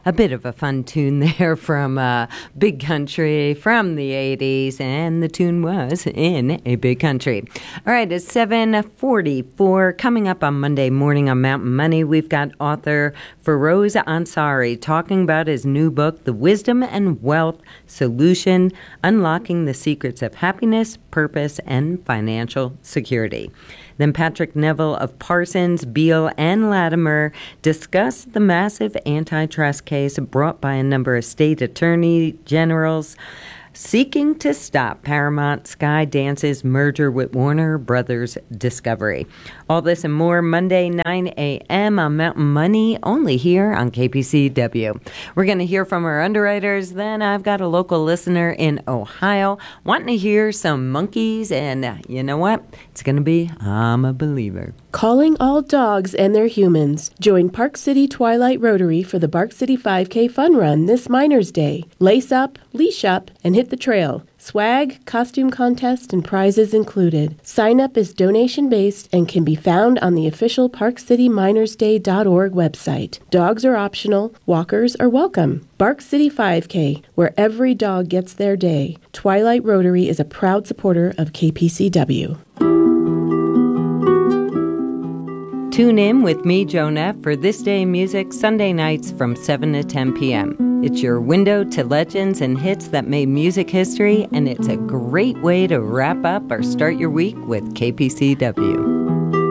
A bit of a fun tune there from Big Country from the 80s, and the tune was In a Big Country. All right, it's 7:44. Coming up on Monday morning on Mountain Money, we've got author Feroz Ansari talking about his new book, The Wisdom and Wealth Solution, Unlocking the Secrets of Happiness, Purpose, and Financial Security. Then Patrick Neville of Parsons, Beal, and Latimer discuss the massive antitrust case brought by a number of state attorney generals seeking to stop Paramount Skydance's merger with Warner Brothers Discovery. All this and more Monday, 9 a.m. on Mountain Money, only here on KPCW. We're going to hear from our underwriters. Then I've got a local listener in Ohio wanting to hear some monkeys, and you know what? It's going to be I'm a Believer. Calling all dogs and their humans. Join Park City Twilight Rotary for the Park City 5K Fun Run this Miners Day. Lace up, leash up, and hit the trail. Swag, costume contest, and prizes included. Sign up is donation-based and can be found on the official ParkCityMinersDay.org website. Dogs are optional. Walkers are welcome. Park City 5K, where every dog gets their day. Twilight Rotary is a proud supporter of KPCW. Tune in with me, Jonah, for This Day in Music, Sunday nights from 7 to 10 p.m. It's your window to legends and hits that made music history, and it's a great way to wrap up or start your week with KPCW.